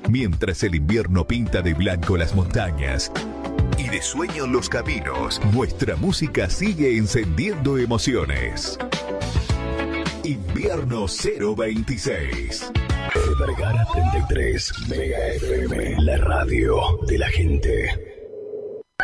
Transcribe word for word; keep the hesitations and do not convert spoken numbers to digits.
Mientras el invierno pinta de blanco las montañas y de sueño los caminos, nuestra música sigue encendiendo emociones. Invierno cero veintiséis. Vergara treinta y tres, Mega F M, la radio de la gente.